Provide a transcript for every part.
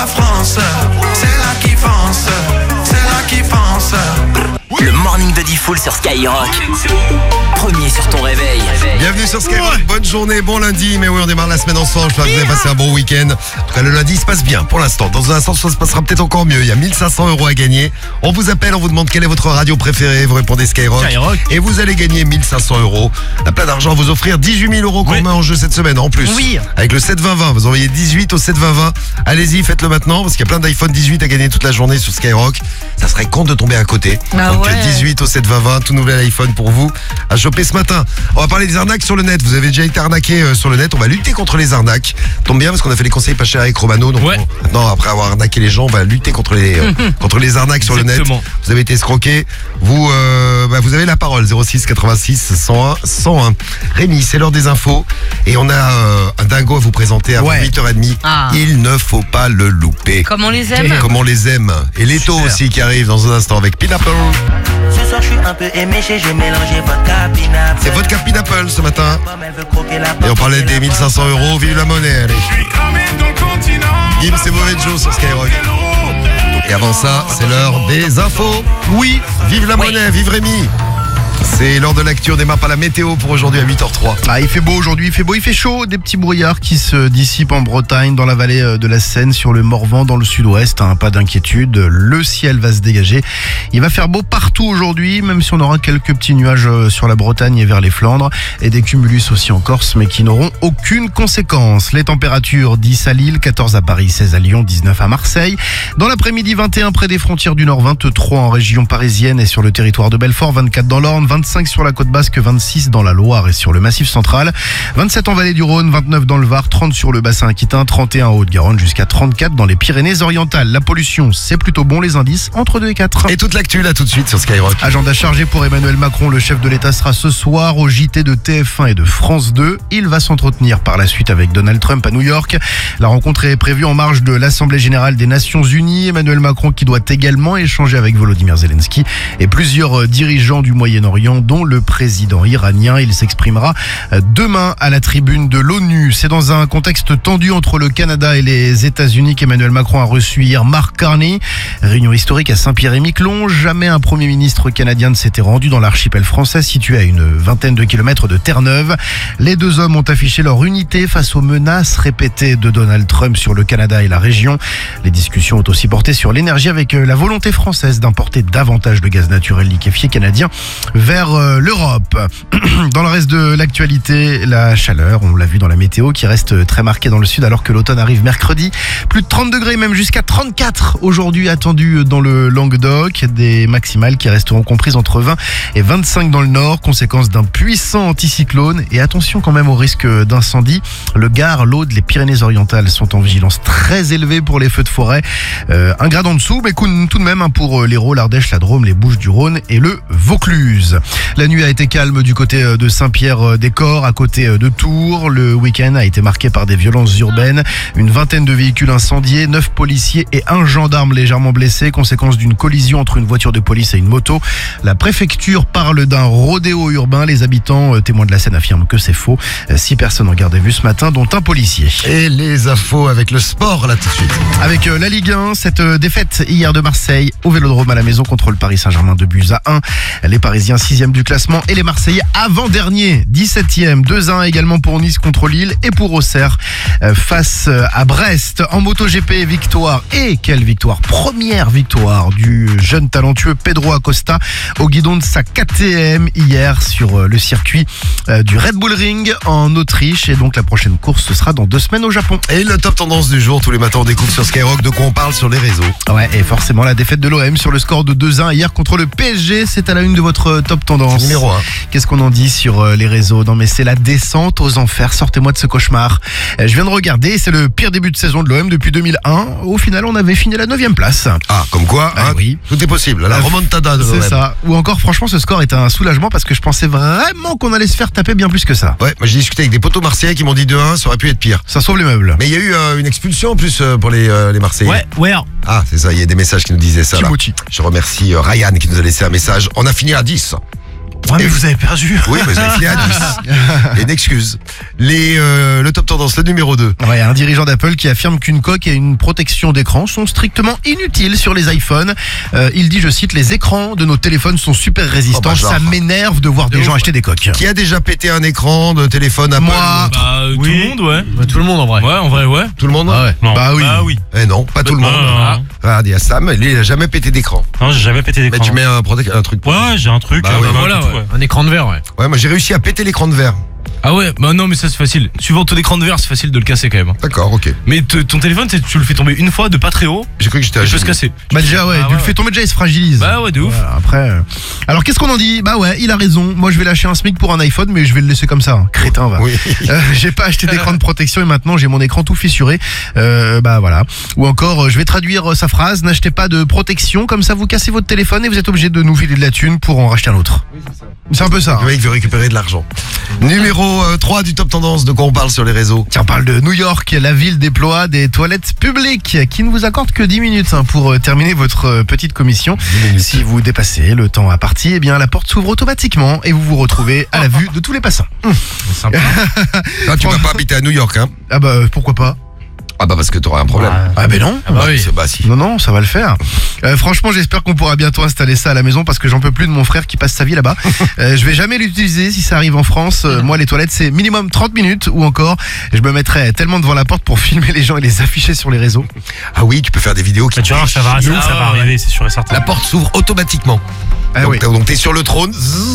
la France, c'est là qui fonce, c'est là qui fonce. Le morning de Diffoul sur Skyrock. Premier sur ton réveil. Bienvenue sur Skyrock, bonne journée, bon lundi. Mais oui, on démarre la semaine ensemble, j'espère que vous avez passé un bon week-end. En tout cas, le lundi se passe bien pour l'instant. Dans un instant, ça se passera peut-être encore mieux. Il y a 1500 € à gagner. On vous appelle, on vous demande quelle est votre radio préférée. Vous répondez Skyrock. Et vous allez gagner 1500 €. On a plein d'argent à vous offrir, 18 000 € qu'on met en jeu cette semaine en plus. Oui. Avec le 7-20-20, vous envoyez 18 au 7-20-20. Allez-y, faites-le maintenant parce qu'il y a plein d'iPhone 18 à gagner toute la journée sur Skyrock. Ça serait con de tomber à côté. Donc 18 au 7-20-20, tout nouvel iPhone pour vous à choper ce matin. On va parler des arnaques sur le net. Vous avez déjà été arnaqué sur le net. On va lutter contre les arnaques. Tombe bien parce qu'on a fait les conseils pas chers avec Romano. Donc maintenant, après avoir arnaqué les gens, on va lutter contre les arnaques sur le net. Vous avez été escroqué. Vous avez la parole. 06 86 101 101. Rémi, c'est l'heure des infos. Et on a un dingo à vous présenter avant 8h30. Il ne faut pas le louper. Comme on les aime. Comme on les aime. Et Leto aussi qui arrive dans un instant avec Pineapple. Ce soir je suis un peu éméché, j'ai mélangé vodka pineapple. C'est vodka Pineapple ce matin. Et on parlait des 1500 €, vive la monnaie, allez. Gim, c'est Mauvais Joe sur Skyrock. Et avant ça, c'est l'heure des infos. Oui, vive la monnaie, vive Rémi. C'est l'heure de l'actu, on démarre par la météo pour aujourd'hui à 8h03. Il fait beau aujourd'hui, il fait beau, il fait chaud. Des petits brouillards qui se dissipent en Bretagne, dans la vallée de la Seine, sur le Morvan, dans le sud-ouest. Pas d'inquiétude, le ciel va se dégager. Il va faire beau partout aujourd'hui, même si on aura quelques petits nuages sur la Bretagne et vers les Flandres. Et des cumulus aussi en Corse, mais qui n'auront aucune conséquence. Les températures, 10 à Lille, 14 à Paris, 16 à Lyon, 19 à Marseille. Dans l'après-midi, 21 près des frontières du Nord, 23 en région parisienne et sur le territoire de Belfort, 24 dans l'Orne, 25 sur la côte basque, 26 dans la Loire et sur le Massif central, 27 en vallée du Rhône, 29 dans le Var, 30 sur le bassin aquitain, 31 en Haute-Garonne, jusqu'à 34 dans les Pyrénées-Orientales. La pollution, c'est plutôt bon, les indices entre 2 et 4. Et toute l'actu là tout de suite sur Skyrock. Agenda chargé pour Emmanuel Macron, le chef de l'État sera ce soir au JT de TF1 et de France 2. Il va s'entretenir par la suite avec Donald Trump à New York. La rencontre est prévue en marge de l'Assemblée Générale des Nations Unies. Emmanuel Macron qui doit également échanger avec Volodymyr Zelensky et plusieurs dirigeants du Moyen-Orient, dont le président iranien. Il s'exprimera demain à la tribune de l'ONU. C'est dans un contexte tendu entre le Canada et les États-Unis qu'Emmanuel Macron a reçu hier Mark Carney. Réunion historique à Saint-Pierre-et-Miquelon. Jamais un premier ministre canadien ne s'était rendu dans l'archipel français situé à une vingtaine de kilomètres de Terre-Neuve. Les deux hommes ont affiché leur unité face aux menaces répétées de Donald Trump sur le Canada et la région. Les discussions ont aussi porté sur l'énergie avec la volonté française d'importer davantage de gaz naturel liquéfié canadien vers l'Europe. Dans le reste de l'actualité, la chaleur, on l'a vu dans la météo, qui reste très marquée dans le sud alors que l'automne arrive mercredi. Plus de 30 degrés, même jusqu'à 34 aujourd'hui attendus dans le Languedoc. Des maximales qui resteront comprises entre 20 et 25 dans le nord, conséquence d'un puissant anticyclone. Et attention quand même au risque d'incendie. Le Gard, l'Aude, les Pyrénées-Orientales sont en vigilance très élevée pour les feux de forêt. Un grade en dessous, mais tout de même pour l'Hérault, l'Ardèche, la Drôme, les Bouches-du-Rhône et le Vaucluse. La nuit a été calme du côté de Saint-Pierre-des-Corps, à côté de Tours. Le week-end a été marqué par des violences urbaines. Une vingtaine de véhicules incendiés, 9 policiers et un gendarme légèrement blessé, conséquence d'une collision entre une voiture de police et une moto. La préfecture parle d'un rodéo urbain. Les habitants témoins de la scène affirment que c'est faux. 6 personnes en garde à vue ce matin, dont un policier. Et les infos avec le sport là tout de suite. Avec la Ligue 1, cette défaite hier de Marseille au Vélodrome à la maison contre le Paris Saint-Germain, 2-1. Les Parisiens 6e du classement et les Marseillais avant-dernier 17e. 2-1 également pour Nice contre Lille et pour Auxerre face à Brest. En MotoGP, victoire, et quelle victoire! Première victoire du jeune talentueux Pedro Acosta au guidon de sa KTM hier sur le circuit du Red Bull Ring en Autriche. Et donc la prochaine course, ce sera dans 2 semaines au Japon. Et le top tendance du jour, tous les matins on découvre sur Skyrock de quoi on parle sur les réseaux. Ouais, et forcément la défaite de l'OM sur le score de 2-1 hier contre le PSG, c'est à la une de votre top tendance. Numéro 1. Qu'est-ce qu'on en dit sur les réseaux? Non mais c'est la descente aux enfers, sortez-moi de ce cauchemar. Je viens de regarder, c'est le pire début de saison de l'OM depuis 2001. Au final, on avait fini à la 9e place. Ah, comme quoi, oui. Tout est possible. La remontada de l'OM. C'est ça. Ou encore, franchement, ce score est un soulagement parce que je pensais vraiment qu'on allait se faire taper bien plus que ça. Ouais, moi j'ai discuté avec des potos marseillais qui m'ont dit 2-1, ça aurait pu être pire. Ça sauve les meubles. Mais il y a eu une expulsion en plus pour les Marseillais. Ouais. Ah, c'est ça, il y a des messages qui nous disaient ça. Là. Timothy. Je remercie Ryan qui nous a laissé un message. On a fini à 10. Ouais, mais vous avez perdu. Oui, mais vous avez filé à 10. Il y a une excuse. Le top tendance, le numéro 2. Ouais, un dirigeant d'Apple qui affirme qu'une coque et une protection d'écran sont strictement inutiles sur les iPhones. Il dit, je cite, les écrans de nos téléphones sont super résistants. genre. Ça m'énerve de voir des gens acheter des coques. Qui a déjà pété un écran de téléphone Apple? Moi. Tout le monde, ouais. Tout le monde en vrai. Ouais, en vrai, ouais. Tout le monde? Ah ouais. Non. Bah oui. Eh non, pas tout le monde. Non. Regarde, il y a Sam, lui, il a jamais pété d'écran. Non, j'ai jamais pété Mais d'écran. tu mets un truc. Ouais, j'ai un truc. Bah oui. Voilà, ouais. Un écran de verre, ouais. Ouais, moi j'ai réussi à péter l'écran de verre. Ah ouais, bah non, mais ça c'est facile. Suivant ton écran de verre, c'est facile de le casser quand même. D'accord, ok. Mais ton téléphone, tu le fais tomber une fois de pas très haut, J'ai cru que j'étais à il peut se genoux. casser. Bah déjà, ouais, Ah tu le ouais. fais tomber déjà, il se fragilise. Bah ouais, de ouf. Voilà, après. Alors qu'est-ce qu'on en dit? Bah ouais, il a raison. Moi je vais lâcher un SMIC pour un iPhone, mais je vais le laisser comme ça. Crétin, va. Oui. J'ai pas acheté d'écran de protection et maintenant j'ai mon écran tout fissuré. Bah voilà. Ou encore, je vais traduire sa phrase. N'achetez pas de protection, comme ça vous cassez votre téléphone et vous êtes obligé de nous filer de la thune pour en racheter un autre. C'est un peu ça. Le mec veut récupérer de l'argent. Numéro 3 du top tendance, de quoi on parle sur les réseaux? Tiens, on parle de New York. La ville déploie des toilettes publiques qui ne vous accordent que 10 minutes pour terminer votre petite commission. Si vous dépassez le temps imparti, eh bien la porte s'ouvre automatiquement et vous vous retrouvez à la vue de tous les passants. Sympa. Là, tu vas pas habiter à New York, hein? Ah bah pourquoi pas? Ah bah parce que t'auras un problème. Ah ben non. Ah bah oui. Bah si. Non, ça va le faire. Franchement, j'espère qu'on pourra bientôt installer ça à la maison parce que j'en peux plus de mon frère qui passe sa vie là-bas. Je vais jamais l'utiliser si ça arrive en France. Moi, les toilettes, c'est minimum 30 minutes ou encore, je me mettrai tellement devant la porte pour filmer les gens et les afficher sur les réseaux. Ah oui, tu peux faire des vidéos qui Bah, tu vois, ça va arriver, ça va arriver, c'est sûr et certain. La porte s'ouvre automatiquement. Ah donc, oui. donc t'es sur le trône.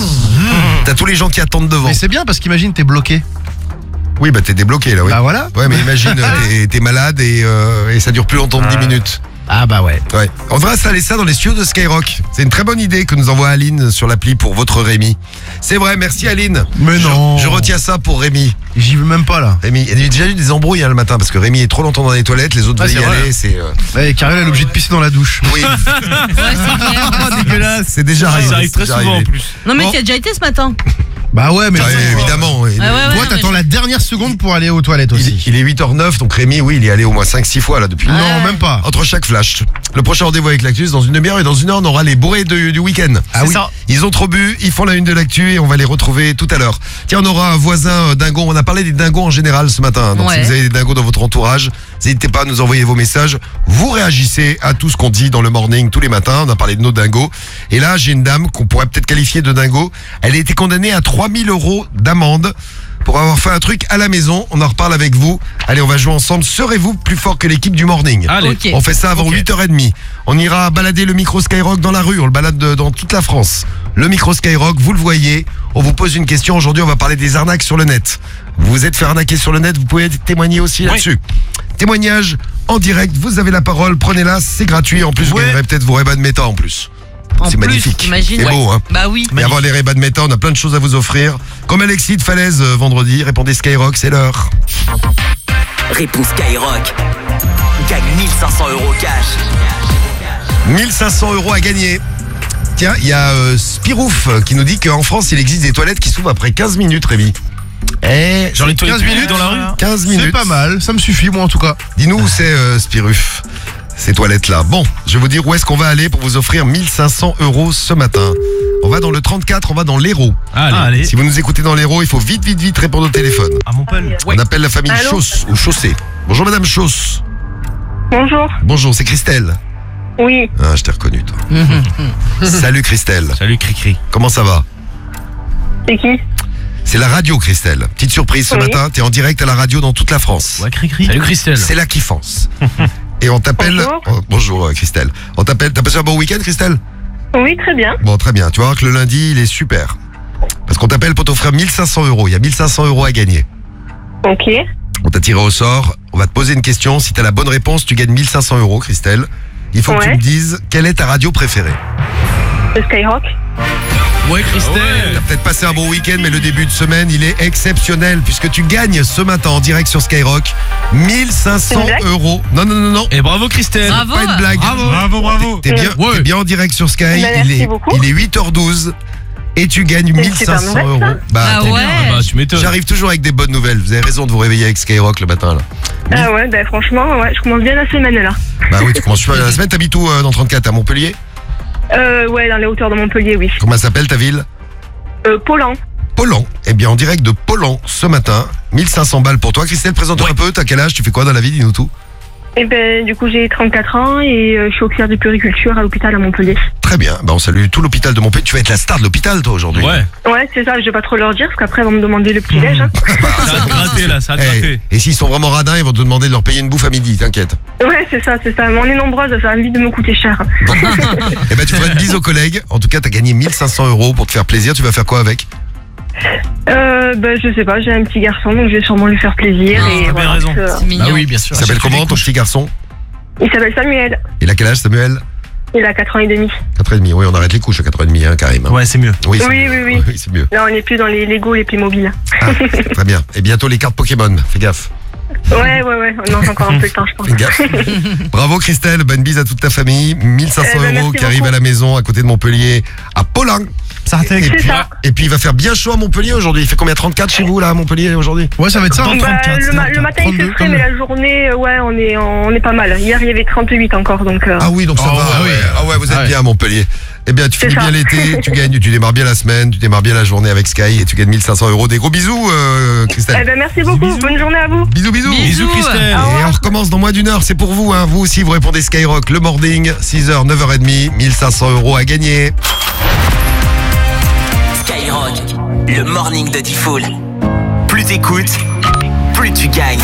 T'as tous les gens qui attendent devant. Mais c'est bien parce qu'imagine, t'es bloqué. Oui, bah t'es débloqué là, oui. Bah voilà. Ouais, mais imagine, t'es malade et ça dure plus longtemps que 10 minutes. Ah bah ouais. Ouais. On devrait installer ça dans les studios de Skyrock. C'est une très bonne idée que nous envoie Aline sur l'appli pour votre Rémi. C'est vrai, merci Aline. Mais non. Je retiens ça pour Rémi. J'y veux même pas là. Rémi, il y a déjà eu des embrouilles le matin parce que Rémi est trop longtemps dans les toilettes, les autres Ouais, veulent y c'est vrai. aller. C'est Ouais, Karel a l'objet de pisser dans la douche. oui, Ouais, c'est clair. dégueulasse. c'est déjà arrivé. Ça arrive très c'est déjà souvent en arrivé. plus. Non, mais Bon. tu as déjà été ce matin. Bah ouais, mais Ouais, évidemment. Oui. Ouais, ouais, toi, ouais, t'attends mais- la dernière seconde pour aller aux toilettes aussi. Il est 8h09, donc Rémi, oui, il est allé au moins 5-6 fois là depuis. Non, même pas. Entre chaque flash. Le prochain rendez-vous avec l'actu, c'est dans une demi-heure et dans une heure, on aura les bourrés du week-end. Ah oui. ça. Ils ont trop bu, ils font la une de l'actu et on va les retrouver tout à l'heure. Tiens, on aura un voisin dingo. On a parlé des dingos en général ce matin. Donc Ouais. si vous avez des dingos dans votre entourage, n'hésitez pas à nous envoyer vos messages. Vous réagissez à tout ce qu'on dit dans le morning tous les matins. On a parlé de nos dingos. Et là, j'ai une dame qu'on pourrait peut-être qualifier de dingo. Elle a été condamnée à 3000 € d'amende pour avoir fait un truc à la maison. On en reparle avec vous. Allez, on va jouer ensemble. Serez-vous plus fort que l'équipe du morning? Allez. Ok. On fait ça avant 8h30. On ira balader le micro Skyrock dans la rue. On le balade dans toute la France. Le micro Skyrock, vous le voyez. On vous pose une question. Aujourd'hui, on va parler des arnaques sur le net. Vous vous êtes fait arnaquer sur le net. Vous pouvez témoigner aussi là-dessus. Témoignage en direct. Vous avez la parole. Prenez-la. C'est gratuit. En plus, vous gagnerez peut-être vos Ray-Ban Meta en plus. En C'est plus, magnifique. Imagine. C'est beau, hein. Bah oui. Et avant les Ray-Ban Meta, on a plein de choses à vous offrir. Comme Alexis de Falaise vendredi. Répondez Skyrock, c'est l'heure. Réponse Skyrock. Gagne 1500 € cash. 1500 € à gagner. Tiens, il y a Spirouf qui nous dit qu'en France, il existe des toilettes qui s'ouvrent après 15 minutes, Rémi. Eh, Genre les toilettes 15 minutes dans la rue. 15 C'est minutes. pas mal, ça me suffit moi en tout cas. Dis-nous où c'est Spiruf, ces toilettes-là. Bon, je vais vous dire où est-ce qu'on va aller pour vous offrir 1500 € ce matin. On va dans le 34, on va dans l'Hérault. Allez. Si vous nous écoutez dans l'Hérault, il faut vite répondre au téléphone. À Montpellier. On appelle la famille Allô Chausse ou Chaussée. Bonjour Madame Chausse. Bonjour. Bonjour, c'est Christelle. Oui, Ah, je t'ai reconnu toi. Salut Christelle. Salut Cricri. Comment ça va? c'est qui? C'est la radio Christelle. Petite surprise ce Oui. matin, t'es en direct à la radio dans toute la France. Ouais, Cricri. Salut Christelle. C'est la kiffance. Et on t'appelle... Bonjour. Oh, bonjour Christelle. On t'appelle... T'as passé un bon week-end Christelle? Oui, très bien. Bon, très bien. Tu vas voir que le lundi, il est super. Parce qu'on t'appelle pour t'offrir 1500 €. Il y a 1500 € à gagner. Ok. On t'a tiré au sort. On va te poser une question. Si t'as la bonne réponse, tu gagnes 1500 € Christelle. Il faut que tu Ouais. me dises quelle est ta radio préférée. Le Skyrock. Ouais Christelle. T'as peut-être passé un bon week-end, mais le début de semaine, il est exceptionnel puisque tu gagnes ce matin en direct sur Skyrock 1500 C'est une blague €. Non. Et bravo Christelle. Bravo. Pas une blague. Bravo. T'es bien, Ouais. t'es bien en direct sur Sky. Merci beaucoup. Il est 8h12 et tu gagnes Mais c'est pas 1500 mauvais, ça. €. Bah, Ah t'es ouais. bien. Bah tu m'étonnes. J'arrive toujours avec des bonnes nouvelles. Vous avez raison de vous réveiller avec Skyrock le matin là. Ah ouais, bah franchement, ouais, je commence bien la semaine là. Bah oui, tu commences super la semaine. T'habites où dans 34 à Montpellier? Ouais, dans les hauteurs de Montpellier, oui. Comment s'appelle ta ville? Poland. Poland. Eh bien, en direct de Poland ce matin. 1500 balles pour toi. Christelle, présente-toi un peu. T'as quel âge? Tu fais quoi dans la vie? Dis-nous tout. Et ben, du coup, j'ai 34 ans et je suis auxiliaire de puériculture à l'hôpital à Montpellier. Très bien. Bah, on salue tout l'hôpital de Montpellier. Tu vas être la star de l'hôpital, toi, aujourd'hui. Ouais. Ouais, c'est ça, je vais pas trop leur dire parce qu'après, ils vont me demander le petit-déj. Hein. Ça a te gratté là, ça a te gratté. Et s'ils sont vraiment radins, ils vont te demander de leur payer une bouffe à midi, t'inquiète. Ouais, c'est ça. Mais on est nombreuses, ça va vite de me coûter cher. Eh ben, tu feras une bise aux collègues. En tout cas, t'as gagné 1500 € pour te faire plaisir. Tu vas faire quoi avec? Ben, je sais pas, j'ai un petit garçon, donc je vais sûrement lui faire plaisir. Ah, et t'as bien raison. C'est mignon. Bah oui, bien sûr. Il s'appelle comment, ton petit garçon? Il s'appelle Samuel. Il a quel âge, Samuel? Il a 4 ans et demi. 4 ans et demi. Oui, on arrête les couches à 4 ans et demi, hein, Karim. Ouais, c'est mieux. Oui, c'est Oui, mieux. oui, oui. C'est mieux. Là, on est plus dans les Lego et les Playmobil. Ah, très bien. Et bientôt les cartes Pokémon. Fais gaffe. Ouais. Non, j'ai encore un peu le temps, je pense. Fais gaffe. Bravo, Christelle. Bonne bise à toute ta famille. 1500 Eh ben, € merci qui arrivent beaucoup. à la maison à côté de Montpellier, à Paulin. Sartec. Et C'est puis, ça. et puis il va faire bien chaud à Montpellier aujourd'hui. Il fait combien? 34 chez vous là à Montpellier aujourd'hui? Ouais, ça va être ça. hein. Bah, le matin, il fait frais, mais la journée, ouais, on est pas mal. Hier, il y avait 38 encore, donc... Ah oui, donc ça Oh, va. ah oui. Ah ouais, vous êtes Ah ouais. bien à Montpellier. Eh bien, tu C'est finis ça. bien l'été, tu gagnes, tu démarres bien la semaine, tu démarres bien la journée avec Sky et tu gagnes 1500 €. Des gros bisous, Christelle. Eh ben, merci beaucoup. Bonne journée à vous. Bisous. Bisous, Christelle. Et on recommence dans moins d'une heure, c'est pour vous, hein. Vous aussi, vous répondez Skyrock le morning, 6h, 9h30, 1500 € à gagner. Skyrock, le morning de Diffoul. Plus t'écoutes, plus tu gagnes.